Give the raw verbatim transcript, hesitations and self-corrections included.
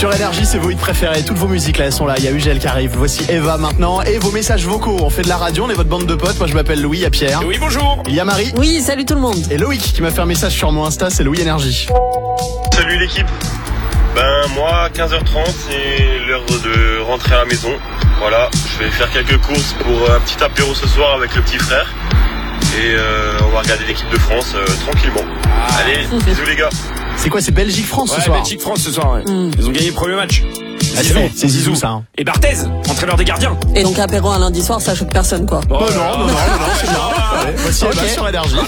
Sur Énergie, c'est vos hits préférés. Toutes vos musiques, là, elles sont là. Il y a Ugel qui arrive. Voici Eva maintenant. Et vos messages vocaux. On fait de la radio, on est votre bande de potes. Moi, je m'appelle Louis, il y a Pierre. Oui, bonjour. Il y a Marie. Oui, salut tout le monde. Et Loïc qui m'a fait un message sur mon Insta, c'est Louis Énergie. Salut l'équipe. Ben moi, quinze heures trente, c'est l'heure de rentrer à la maison. Voilà, je vais faire quelques courses pour un petit apéro ce soir avec le petit frère. Et euh, on va regarder l'équipe de France euh, tranquillement. Ah. Allez, bisous les gars. C'est quoi, c'est Belgique-France ouais, ce soir? Belgique-France ce soir, ouais. Mm. Ils ont gagné le premier match. Ah, Zizou, c'est Zizou ça. Hein. Et Barthez, entraîneur des gardiens. Et donc apéro un lundi soir, ça choque personne quoi. Oh, oh non, non, non, non, non, c'est bien. Voici Eva sur Énergie.